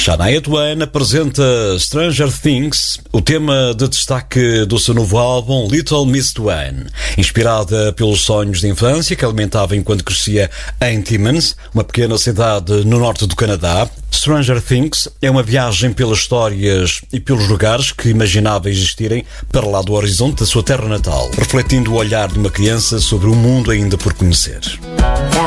Shania Twain apresenta Stranger Things, o tema de destaque do seu novo álbum Little Miss Twain. Inspirada pelos sonhos de infância que alimentava enquanto crescia em Timmins, uma pequena cidade no norte do Canadá, Stranger Things é uma viagem pelas histórias e pelos lugares que imaginava existirem para lá do horizonte da sua terra natal, refletindo o olhar de uma criança sobre o mundo ainda por conhecer.